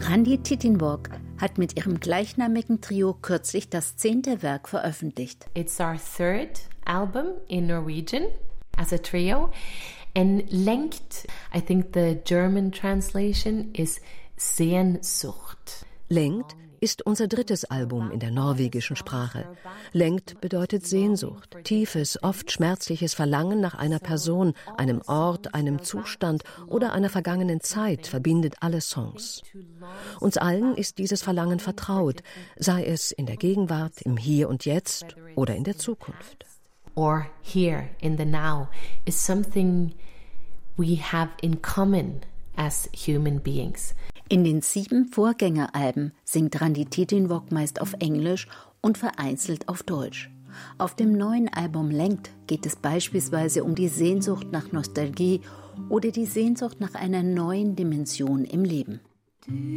Randi Tittenborg hat mit ihrem gleichnamigen Trio kürzlich das 10. Werk veröffentlicht. It's our third album in Norwegian as a trio. And Lengt, I think the German translation is Sehnsucht. Lengt ist unser 3. Album in der norwegischen Sprache. Lengt bedeutet Sehnsucht, tiefes, oft schmerzliches Verlangen nach einer Person, einem Ort, einem Zustand oder einer vergangenen Zeit verbindet alle Songs. Uns allen ist dieses Verlangen vertraut, sei es in der Gegenwart, im Hier und Jetzt oder in der Zukunft. Or here in the now is something we have in common as human beings. In den 7 Vorgängeralben singt Randi Tittenborg meist auf Englisch und vereinzelt auf Deutsch. Auf dem neuen Album Lengt geht es beispielsweise um die Sehnsucht nach Nostalgie oder die Sehnsucht nach einer neuen Dimension im Leben.